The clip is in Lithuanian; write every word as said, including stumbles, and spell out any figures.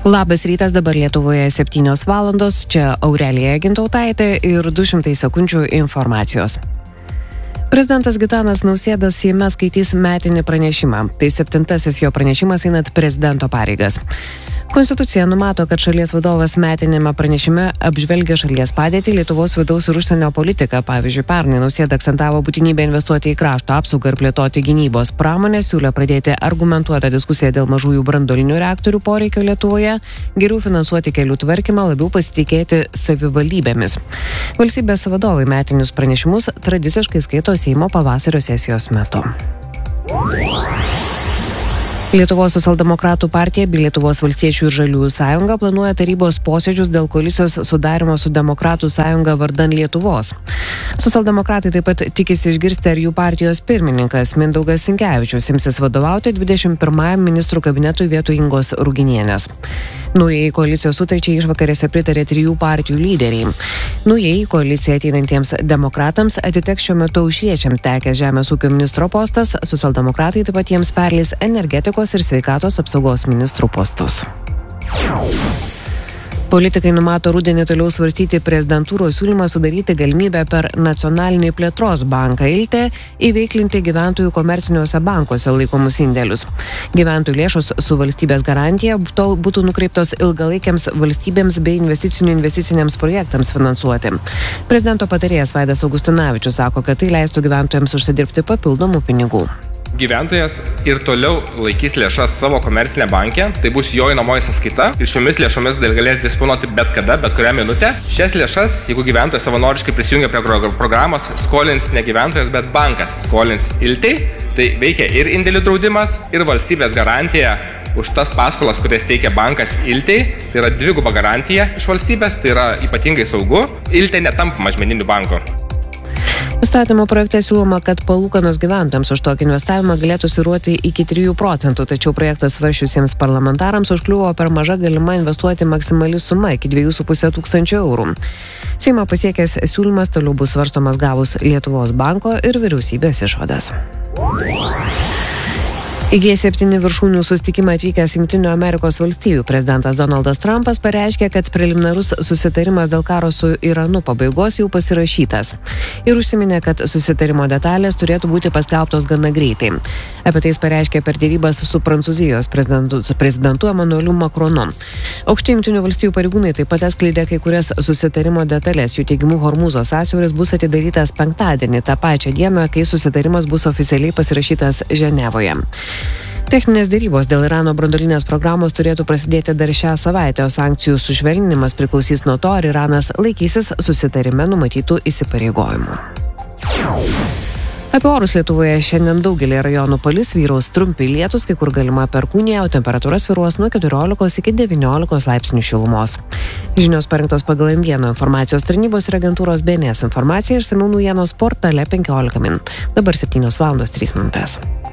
Labas rytas, dabar Lietuvoje septynios valandos, čia Aurelija Gintautaitė ir du šimtai sekundžių informacijos. Prezidentas Gitanas Nausėda Seime skaitys metinį pranešimą. Tai septintasis jo pranešimas einant prezidento pareigas. Konstitucija numato, kad šalies vadovas metinėme pranešime apžvelgia šalies padėtį, Lietuvos vidaus ir užsienio politiką. Pavyzdžiui, pernai Nausėda akcentavo būtinybę investuoti į krašto apsaugą ir plėtoti gynybos pramonę, siūlė pradėti argumentuotą diskusiją dėl mažųjų branduolinių reaktorių poreikio Lietuvoje, geriau finansuoti kelių tvarkymą, labiau pasitikėti savivaldybėmis. Valstybės vadovai metinius pranešimus tradiciškai skaito Seimo pavasario sesijos metu. Lietuvos socialdemokratų partija bei Lietuvos valstiečių ir žaliųjų sąjunga planuoja tarybos posėdžius dėl koalicijos sudarimo su Demokratų sąjunga vardan Lietuvos. Socialdemokratai taip pat tikisi išgirsti, ar jų partijos pirmininkas Mindaugas Sinkevičius imsis vadovauti dvidešimt pirmajam ministrų kabinetui vietoj Ingos Ruginienės. Naujai koalicijos sutarčiai išvakarėse pritarė trijų partijų lyderiai. Naujai koalicija ateinantiems demokratams atiteks šiuo metu aušriečiam tekęs žemės ūkio ministro postas, socialdemokratai taip pat jiems perleis energetikos ir sveikatos apsaugos ministrų postus. Politikai numato rudenį toliau svarstyti prezidentūros siūlymą sudaryti galimybę per nacionalinį plėtros banką Ilte įveiklinti gyventojų komerciniuose bankuose laikomus indėlius. Gyventojų lėšos su valstybės garantija būtų nukreiptos ilgalaikiams valstybėms bei investicinių investiciniams projektams finansuoti. Prezidento patarėjas Vaidas Augustinavičius sako, kad tai leistų gyventojams užsidirbti papildomų pinigų. Gyventojas ir toliau laikys lėšas savo komercinė banke, tai bus jo įnamoji sąskaita ir šiomis lėšomis galės disponuoti bet kada, bet kurią minutę. Šias lėšas, jeigu gyventojas savanoriškai prisijungia prie programos, skolins ne gyventojas, bet bankas skolins Iltei, tai veikia ir indėlių draudimas, ir valstybės garantija už tas paskolas, kurias teikia bankas Iltei, tai yra dviguba garantija iš valstybės, tai yra ypatingai saugu. Iltei netampa mažmeniniu banku. Įstatymo projekte siūloma, kad palūkanos gyventojams už tokį investavimą galėtų svyruoti iki trijų procentų, tačiau projektas svarsčiusiems parlamentarams užkliuvo per maža galima investuoti maksimali suma iki dviejų su puse tūkstančių eurų. Seimą pasiekęs siūlymas toliau bus svarstomas gavus Lietuvos banko ir vyriausybės išvadas. Į G septyni viršūnių susitikimą atvykęs Jungtinių Amerikos valstijų prezidentas Donaldas Trumpas pareiškė, kad preliminarus susitarimas dėl karo su Iranu pabaigos jau pasirašytas. Ir užsiminė, kad susitarimo detalės turėtų būti paskelbtos gana greitai. Apie tai jis pareiškė per dėrybas su Prancūzijos prezidentu, prezidentu Emanueliu Macronu. Aukšti Jungtinių valstijų pareigūnai taip pat atskleidė kai kurias susitarimo detalės. Jų teigimu Hormūzo sąsiauris bus atidarytas penktadienį, tą pačią dieną, kai susitarimas bus oficialiai pasirašytas Ženevoje. Techninės dėrybos dėl Irano branduolinės programos turėtų prasidėti dar šią savaitę, o sankcijų sušvelninimas priklausys nuo to, ar Iranas laikysis susitarime numatytų įsipareigojimų. Apie orus Lietuvoje šiandien daugelį rajonų palis, vyraus trumpi lietūs, kai kur galima perkūnija, o temperatūra svyruos nuo keturiolikos iki devyniolikos laipsnių šilumos. Žinios parengtos pagal M vieną informacijos tarnybos ir agentūros B N S informaciją, išsamiau naujienos portale penkiolika min. Dabar septynios valandos trys minutės.